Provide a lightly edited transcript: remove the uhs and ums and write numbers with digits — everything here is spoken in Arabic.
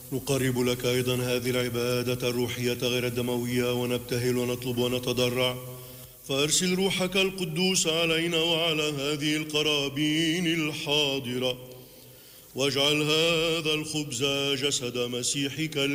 نقرب لك أيضا هذه العبادة الروحية غير الدموية، ونبتهل ونطلب ونتضرع. فأرسل روحك القدوس علينا وعلى هذه القرابين الحاضرة، واجعل هذا الخبز جسد مسيحك